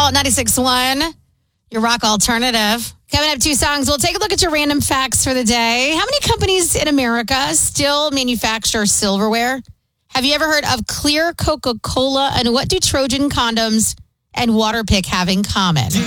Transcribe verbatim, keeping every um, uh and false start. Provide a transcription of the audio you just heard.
Girl, ninety-six point one, your rock alternative. Coming up, two songs. We'll take a look at your random facts for the day. How many companies in America still manufacture silverware? Have you ever heard of Clear Coca-Cola? And what do Trojan condoms and Waterpik have in common?